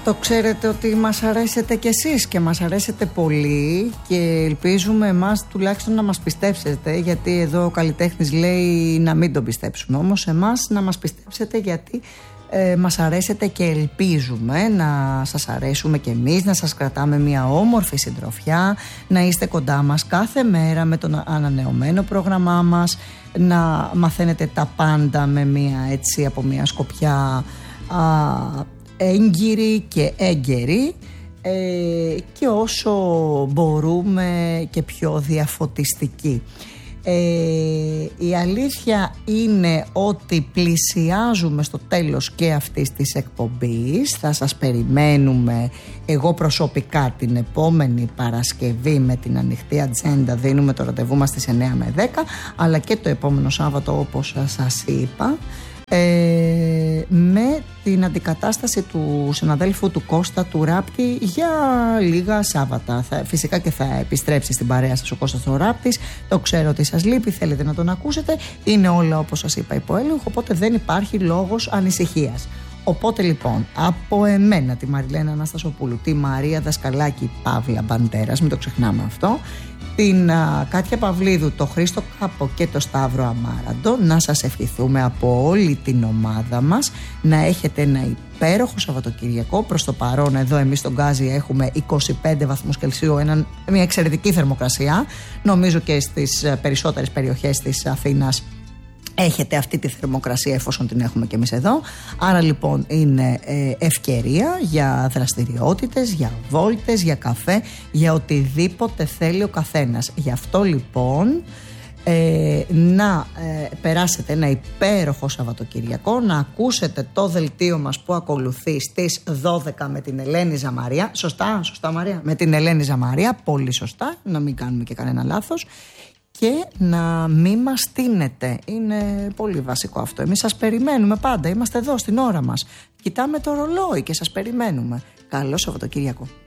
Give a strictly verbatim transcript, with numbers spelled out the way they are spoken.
Το ξέρετε ότι μας αρέσετε κι εσείς και μας αρέσετε πολύ και ελπίζουμε εμάς τουλάχιστον να μας πιστέψετε, γιατί εδώ ο καλλιτέχνης λέει να μην τον πιστέψουμε, όμως εμάς να μας πιστέψετε, γιατί ε, μας αρέσετε και ελπίζουμε να σας αρέσουμε κι εμείς, να σας κρατάμε μια όμορφη συντροφιά, να είστε κοντά μας κάθε μέρα με το ανανεωμένο πρόγραμμά μας, να μαθαίνετε τα πάντα με μια, έτσι, από μια σκοπιά α, έγκυρη και έγκαιρη ε, και όσο μπορούμε και πιο διαφωτιστική. Ε, η αλήθεια είναι ότι πλησιάζουμε στο τέλος και αυτής της εκπομπής. Θα σας περιμένουμε, εγώ προσωπικά, την επόμενη Παρασκευή με την ανοιχτή ατζέντα. Δίνουμε το ραντεβού μας στις εννιά με δέκα, αλλά και το επόμενο Σάββατο, όπως σας είπα, Ε, με την αντικατάσταση του συναδέλφου του Κώστα του Ράπτη για λίγα Σάββατα. Θα, φυσικά και θα επιστρέψει στην παρέα σας ο Κώστας ο Ράπτης. Το ξέρω ότι σας λείπει, θέλετε να τον ακούσετε. Είναι όλα, όπως σας είπα, υπό έλεγχο, οπότε δεν υπάρχει λόγος ανησυχίας. Οπότε λοιπόν, από εμένα, τη Μαριλένα Αναστασοπούλου, τη Μαρία Δασκαλάκη Παύλα Μπαντέρας, μην το ξεχνάμε αυτό, την α, Κάτια Παυλίδου, το Χρήστο Κάπο και το Σταύρο Αμάραντο, να σας ευχηθούμε από όλη την ομάδα μας να έχετε ένα υπέροχο Σαββατοκυριακό. Προς το παρόν εδώ εμείς στον Γκάζι έχουμε είκοσι πέντε βαθμούς Κελσίου, ένα, μια εξαιρετική θερμοκρασία. Νομίζω και στις περισσότερες περιοχές της Αθήνας έχετε αυτή τη θερμοκρασία, εφόσον την έχουμε και εμείς εδώ. Άρα λοιπόν είναι ε, ευκαιρία για δραστηριότητες, για βόλτες, για καφέ, για οτιδήποτε θέλει ο καθένας. Γι' αυτό λοιπόν ε, να ε, περάσετε ένα υπέροχο Σαββατοκυριακό, να ακούσετε το δελτίο μας που ακολουθεί στις δώδεκα με την Ελένη Ζαμαρία. Σωστά, σωστά Μαρία, με την Ελένη Ζαμαρία, πολύ σωστά, να μην κάνουμε και κανένα λάθος. Και να μην μας στείνετε. Είναι πολύ βασικό αυτό. Εμείς σας περιμένουμε πάντα. Είμαστε εδώ στην ώρα μας. Κοιτάμε το ρολόι και σας περιμένουμε. Καλό Σαββατοκύριακο.